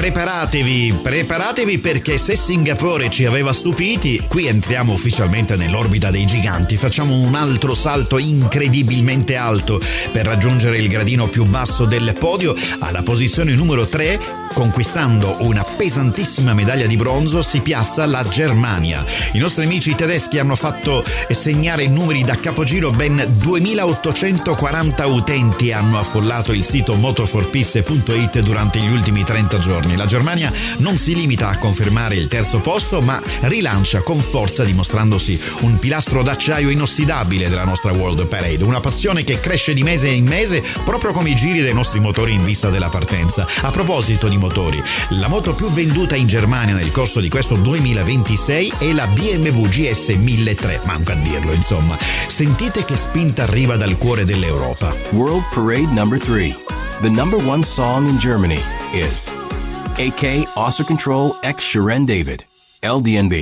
preparatevi perché se Singapore ci aveva stupiti, qui entriamo ufficialmente nell'orbita dei giganti. Facciamo un altro salto incredibilmente alto per raggiungere il gradino più basso del podio. Alla posizione numero 3, conquistando una pesantissima medaglia di bronzo, si piazza la Germania. I nostri amici tedeschi hanno fatto segnare numeri da capogiro. Ben 2840 utenti hanno affollato il sito moto4peace.it durante gli ultimi 30 giorni. La Germania non si limita a confermare il terzo posto, ma rilancia con forza, dimostrandosi un pilastro d'acciaio inossidabile della nostra World Parade, una passione che cresce di mese in mese, proprio come i giri dei nostri motori in vista della partenza. A proposito di motori, la moto più venduta in Germania nel corso di questo 2026 è la BMW GS 1300, manco a dirlo insomma. Sentite che spinta arriva dal cuore dell'Europa. World Parade number 3. The number one song in Germany is AK Osser Control X Sharon David, LDNB.